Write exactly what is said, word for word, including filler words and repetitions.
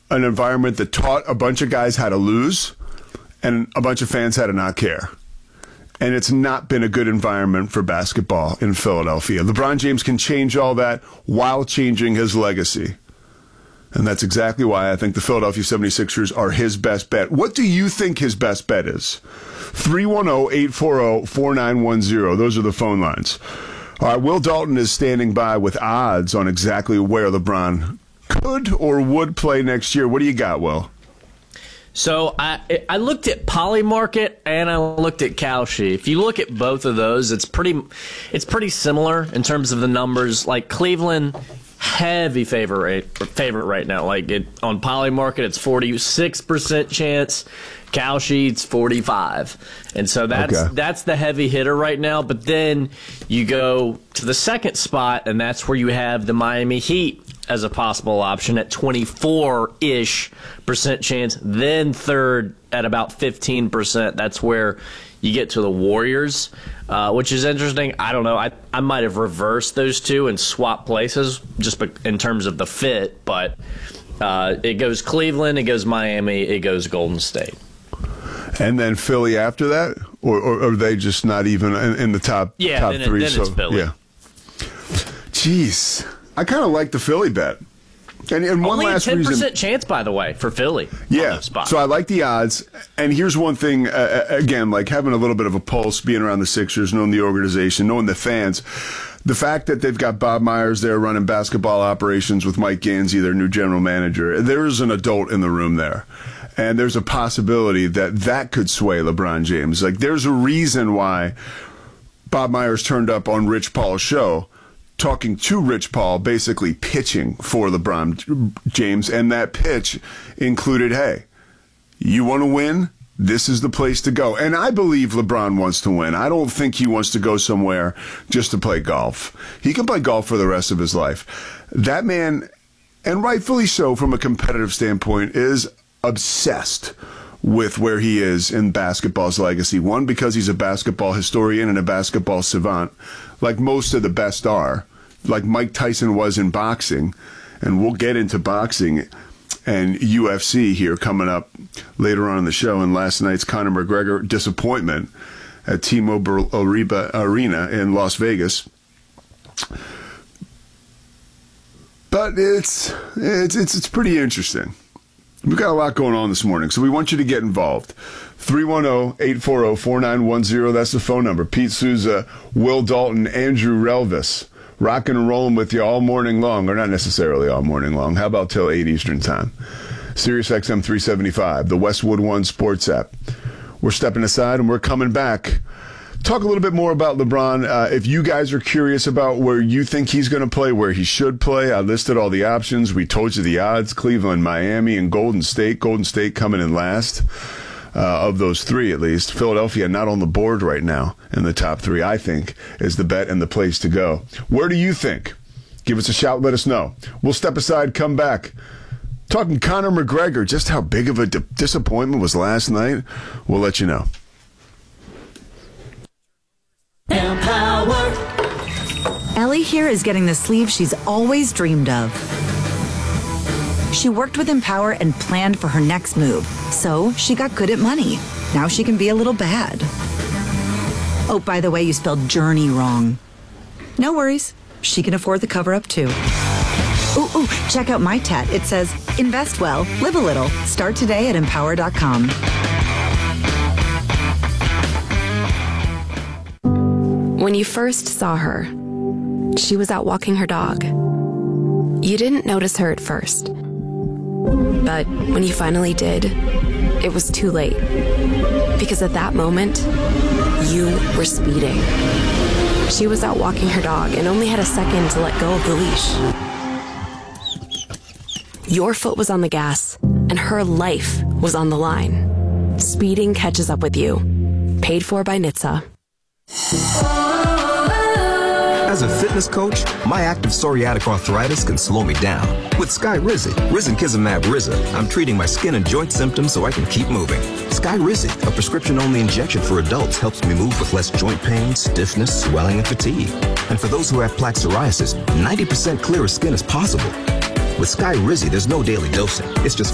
an environment that taught a bunch of guys how to lose and a bunch of fans how to not care. And it's not been a good environment for basketball in Philadelphia. LeBron James can change all that while changing his legacy. And that's exactly why I think the Philadelphia seventy-sixers are his best bet. What do you think his best bet is? three one zero, eight four zero, four nine one zero. Those are the phone lines. All right, Will Dalton is standing by with odds on exactly where LeBron could or would play next year. What do you got, Will? So I I looked at Polymarket and I looked at Kalshi. If you look at both of those, it's pretty it's pretty similar in terms of the numbers. Like Cleveland, heavy favorite favorite right now. Like it on Polymarket, it's forty-six percent chance. Kalshi, it's forty-five, and so that's okay. That's the heavy hitter right now. But then you go to the second spot, and that's where you have the Miami Heat as a possible option at twenty-four-ish percent chance. Then third at about fifteen percent. That's where you get to the Warriors, uh, which is interesting. I don't know. I, I might have reversed those two and swapped places just in terms of the fit. But uh, it goes Cleveland, it goes Miami, it goes Golden State. And then Philly after that? Or, or, or are they just not even in, in the top, yeah, top then three? It, then so, it's Philly. Yeah. Jeez. I kind of like the Philly bet. And, and one Only last a ten percent reason, chance, by the way, for Philly. Yeah, so I like the odds. And here's one thing, uh, again, like having a little bit of a pulse, being around the Sixers, knowing the organization, knowing the fans. The fact that they've got Bob Myers there running basketball operations with Mike Gansey, their new general manager, there's an adult in the room there. And there's a possibility that that could sway LeBron James. Like, there's a reason why Bob Myers turned up on Rich Paul's show, talking to Rich Paul, basically pitching for LeBron James. And that pitch included, hey, you want to win? This is the place to go. And I believe LeBron wants to win. I don't think he wants to go somewhere just to play golf. He can play golf for the rest of his life. That man, and rightfully so from a competitive standpoint, is obsessed with where he is in basketball's legacy. One, because he's a basketball historian and a basketball savant, like most of the best are, like Mike Tyson was in boxing. And we'll get into boxing and U F C here coming up later on in the show. And last night's Conor McGregor disappointment at T-Mobile Arena in Las Vegas. But it's it's it's it's pretty interesting. We've got a lot going on this morning, so we want you to get involved. three one zero, eight four zero, four nine one zero, that's the phone number. Pete Souza, Will Dalton, Andrew Relvis, rocking and rolling with you all morning long, or not necessarily all morning long. How about till eight Eastern time? Sirius X M three seventy-five, the Westwood One Sports app. We're stepping aside, and we're coming back. Talk a little bit more about LeBron. Uh, if you guys are curious about where you think he's going to play, where he should play, I listed all the options. We told you the odds: Cleveland, Miami, and Golden State. Golden State coming in last uh, of those three, at least. Philadelphia not on the board right now in the top three, I think, is the bet and the place to go. Where do you think? Give us a shout. Let us know. We'll step aside, come back. Talking Conor McGregor, just how big of a di- disappointment was last night. We'll let you know. Empower. Ellie here is getting the sleeve she's always dreamed of. She worked with Empower and planned for her next move, so she got good at money. Now she can be a little bad. Oh, by the way, you spelled journey wrong. No worries. She can afford the cover-up, too. Ooh, ooh, check out my tat. It says, invest well, live a little. Start today at empower dot com. When you first saw her, she was out walking her dog. You didn't notice her at first. But when you finally did, it was too late. Because at that moment, you were speeding. She was out walking her dog and only had a second to let go of the leash. Your foot was on the gas, and her life was on the line. Speeding catches up with you. Paid for by N H T S A. As a fitness coach, my active psoriatic arthritis can slow me down. With Skyrizi, Risankizumab Riza, I'm treating my skin and joint symptoms so I can keep moving. Skyrizi, a prescription-only injection for adults, helps me move with less joint pain, stiffness, swelling, and fatigue. And for those who have plaque psoriasis, ninety percent clearer skin is possible. With Skyrizi, there's no daily dosing. It's just